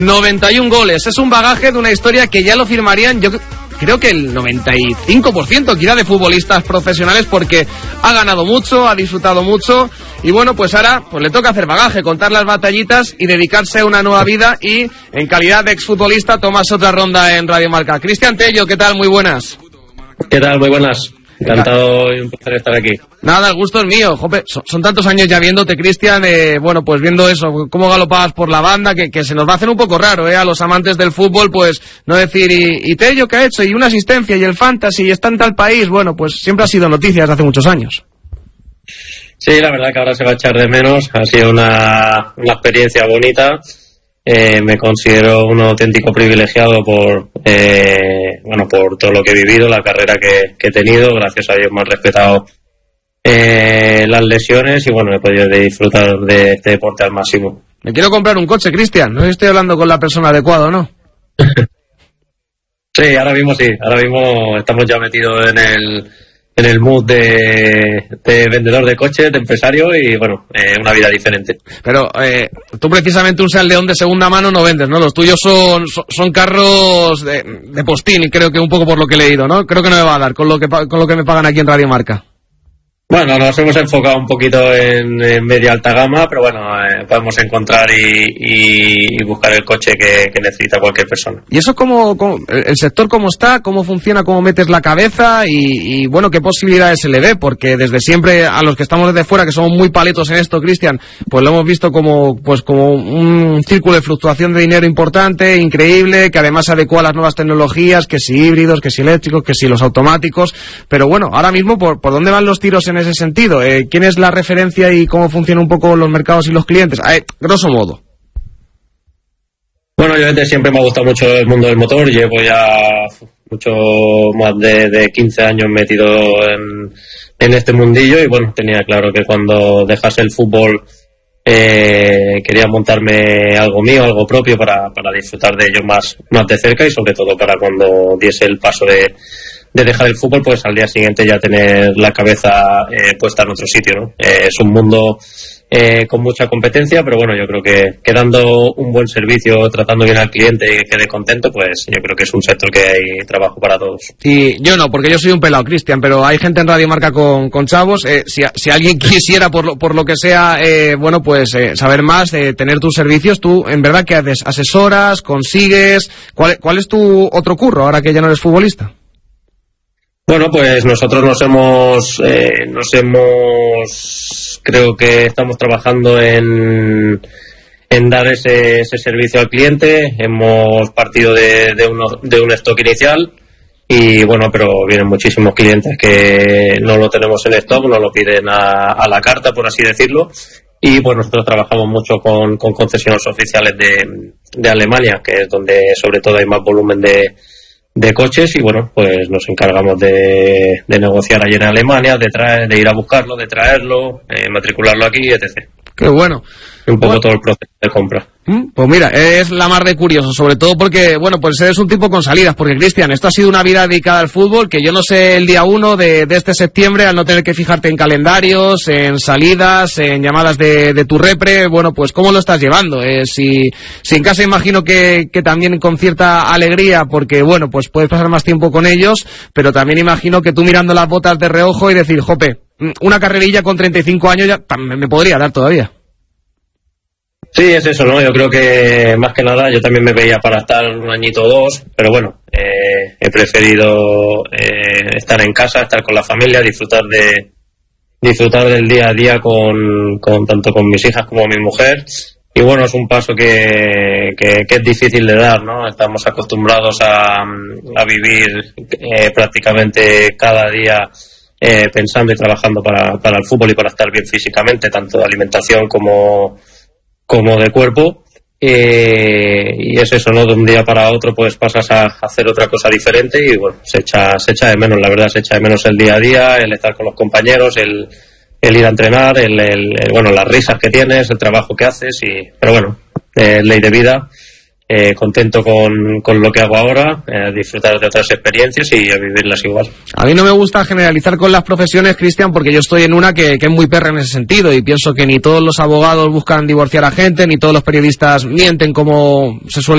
91 goles, es un bagaje de una historia que ya lo firmarían, yo creo que el 95% quizá de futbolistas profesionales, porque ha ganado mucho, ha disfrutado mucho, y bueno, pues ahora pues le toca hacer bagaje, contar las batallitas y dedicarse a una nueva vida, y en calidad de exfutbolista tomas otra ronda en Radio Marca. Cristian Tello, ¿qué tal? Muy buenas. ¿Qué tal? Muy buenas. Encantado y un placer estar aquí. Nada, el gusto es mío. Jope, son tantos años ya viéndote, Cristian, bueno, pues viendo eso, cómo galopabas por la banda, que se nos va a hacer un poco raro, a los amantes del fútbol, pues, no decir, ¿y Tello qué ha hecho? Y una asistencia, y el fantasy, y está en tal país. Bueno, pues siempre ha sido noticia desde hace muchos años. Sí, la verdad que ahora se va a echar de menos. Ha sido una experiencia bonita. Me considero un auténtico privilegiado por todo lo que he vivido, la carrera que he tenido. Gracias a Dios me han respetado las lesiones y bueno, he podido disfrutar de este deporte al máximo. Me quiero comprar un coche, Cristian. No sé si estoy hablando con la persona adecuada o no. Sí, ahora mismo sí. Ahora mismo estamos ya metidos en el mood de vendedor de coches, de empresario y bueno, una vida diferente. Pero tú precisamente un Seat León de segunda mano no vendes, ¿no? Los tuyos son carros de postín, y creo que un poco por lo que he leído, ¿no? Creo que no me va a dar con lo que me pagan aquí en Radio Marca. Bueno, nos hemos enfocado un poquito en media alta gama, pero bueno, podemos encontrar y buscar el coche que necesita cualquier persona. ¿Y eso cómo el sector cómo está? ¿Cómo funciona? ¿Cómo metes la cabeza? Y bueno, ¿qué posibilidades se le ve? Porque desde siempre, a los que estamos desde fuera, que somos muy paletos en esto, Cristian, pues lo hemos visto como un círculo de fluctuación de dinero importante, increíble, que además se adecua a las nuevas tecnologías, que si híbridos, que si eléctricos, que si los automáticos. Pero bueno, ahora mismo, ¿por dónde van los tiros en ese sentido? ¿Quién es la referencia y cómo funcionan un poco los mercados y los clientes? Grosso modo. Bueno, yo siempre me ha gustado mucho el mundo del motor. Llevo ya mucho más de 15 años metido en este mundillo y bueno, tenía claro que cuando dejase el fútbol quería montarme algo mío, algo propio para disfrutar de ello más de cerca y sobre todo para cuando diese el paso de dejar el fútbol, pues al día siguiente ya tener la cabeza puesta en otro sitio, ¿no? Es un mundo con mucha competencia, pero bueno, yo creo que dando un buen servicio, tratando bien al cliente y que quede contento, pues yo creo que es un sector que hay trabajo para todos. Y yo no, porque yo soy un pelado, Cristian, pero hay gente en Radio Marca con chavos. Si alguien quisiera, por lo que sea, saber más, tener tus servicios, tú, en verdad, ¿qué haces? ¿Asesoras? ¿Consigues? ¿Cuál es tu otro curro, ahora que ya no eres futbolista? Bueno, pues nosotros creo que estamos trabajando en dar ese servicio al cliente. Hemos partido de un stock inicial y bueno, pero vienen muchísimos clientes que no lo tenemos en stock, nos lo piden a la carta, por así decirlo. Y pues nosotros trabajamos mucho con concesionarios oficiales de Alemania, que es donde sobre todo hay más volumen de coches y bueno, pues nos encargamos de negociar allí en Alemania, de ir a buscarlo, de traerlo, matricularlo aquí, etc. Qué bueno. Un poco todo el proceso de compra. Pues mira, es la mar de curioso, sobre todo porque, bueno, pues eres un tipo con salidas, porque Cristian, esto ha sido una vida dedicada al fútbol, que yo no sé el día 1 de este septiembre, al no tener que fijarte en calendarios, en salidas, en llamadas de tu repre, bueno, pues ¿cómo lo estás llevando? Si en casa imagino que también con cierta alegría, porque bueno, pues puedes pasar más tiempo con ellos, pero también imagino que tú mirando las botas de reojo y decir, jope, una carrerilla con 35 años ya me podría dar todavía. Sí, es eso, ¿no? Yo creo que más que nada yo también me veía para estar un añito o dos, pero bueno, he preferido estar en casa, estar con la familia, disfrutar del día a día tanto con mis hijas como mi mujer. Y bueno, es un paso que es difícil de dar, ¿no? Estamos acostumbrados a vivir prácticamente cada día pensando y trabajando para el fútbol y para estar bien físicamente, tanto de alimentación como de cuerpo, y es eso, ¿no? De un día para otro pues pasas a hacer otra cosa diferente y bueno, se echa de menos, la verdad, se echa de menos el día a día, el estar con los compañeros, el ir a entrenar, las risas que tienes, el trabajo que haces, pero bueno, ley de vida. Contento con lo que hago ahora, disfrutar de otras experiencias y a vivirlas igual. A mí no me gusta generalizar con las profesiones, Cristian, porque yo estoy en una que es muy perra en ese sentido y pienso que ni todos los abogados buscan divorciar a gente, ni todos los periodistas mienten como se suele